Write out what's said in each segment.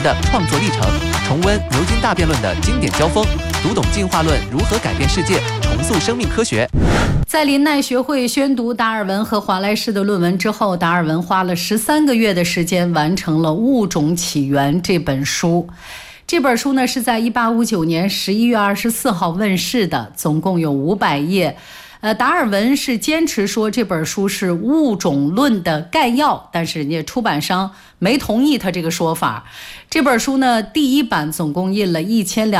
的创作历程，重温牛津大辩论的经典交锋，读懂进化论如何改变世界，重塑生命科学。 在林奈学会宣读达尔文和华莱士的论文之后，达尔文花了13个月的时间完成了《物种起源》这本书。这本书呢是在1859年11月24号问世的，总共有500页。达尔文是坚持说这本书是物种论的概要，但是人家出版商没同意他这个说法。这本书呢，第一版总共印了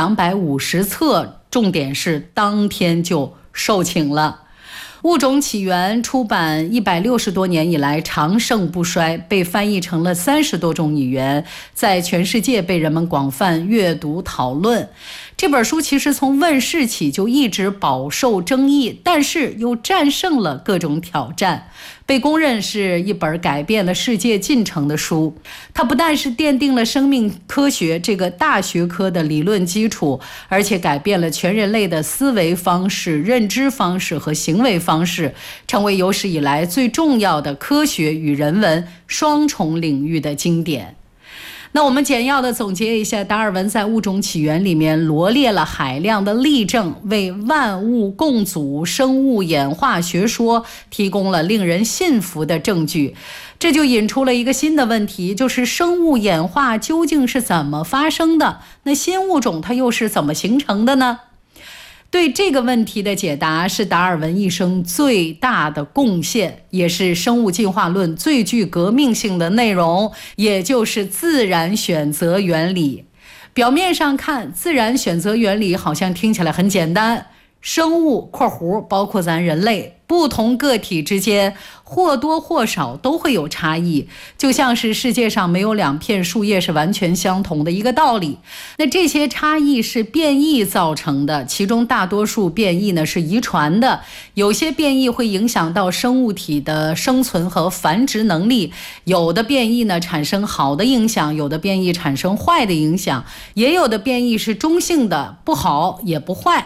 1250册，重点是当天就售罄了。物种起源出版160多年以来长盛不衰，被翻译成了30多种语言，在全世界被人们广泛阅读讨论。这本书其实从问世起就一直饱受争议，但是又战胜了各种挑战，被公认是一本改变了世界进程的书。它不但是奠定了生命科学这个大学科的理论基础，而且改变了全人类的思维方式、认知方式和行为方式，成为有史以来最重要的科学与人文双重领域的经典。那我们简要的总结一下，达尔文在《物种起源》里面罗列了海量的例证，为万物共祖、生物演化学说提供了令人信服的证据。这就引出了一个新的问题，就是生物演化究竟是怎么发生的？那新物种它又是怎么形成的呢？对这个问题的解答是达尔文一生最大的贡献，也是生物进化论最具革命性的内容，也就是自然选择原理。表面上看，自然选择原理好像听起来很简单，生物（括弧包括咱人类）不同个体之间或多或少都会有差异，就像是世界上没有2片树叶是完全相同的一个道理。那这些差异是变异造成的，其中大多数变异呢是遗传的，有些变异会影响到生物体的生存和繁殖能力，有的变异呢产生好的影响，有的变异产生坏的影响，也有的变异是中性的，不好也不坏。